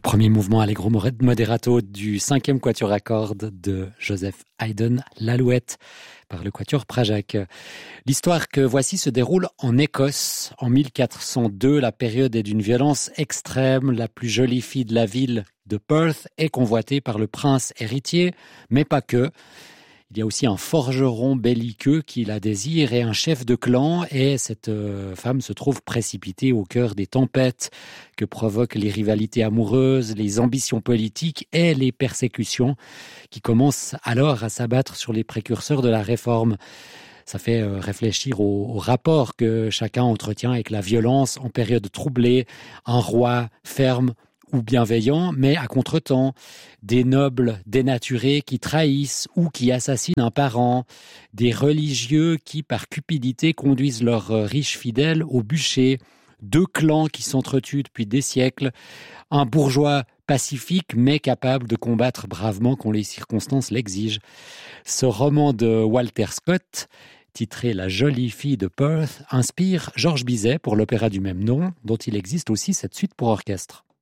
Premier mouvement Allegro moderato du 5e quatuor à cordes de Joseph Haydn, l'Alouette, par le quatuor Prajac. L'histoire que voici se déroule en Écosse. En 1402, la période est d'une violence extrême. La plus jolie fille de la ville de Perth est convoitée par le prince héritier, mais pas que. Il y a aussi un forgeron belliqueux qui la désire et un chef de clan, et cette femme se trouve précipitée au cœur des tempêtes que provoquent les rivalités amoureuses, les ambitions politiques et les persécutions qui commencent alors à s'abattre sur les précurseurs de la réforme. Ça fait réfléchir au rapport que chacun entretient avec la violence en période troublée, un roi ferme ou bienveillant, mais à contretemps, des nobles dénaturés qui trahissent ou qui assassinent un parent, des religieux qui, par cupidité, conduisent leurs riches fidèles au bûcher, deux clans qui s'entretuent depuis des siècles, un bourgeois pacifique mais capable de combattre bravement quand les circonstances l'exigent. Ce roman de Walter Scott, titré La jolie fille de Perth, inspire Georges Bizet pour l'opéra du même nom, dont il existe aussi cette suite pour orchestre.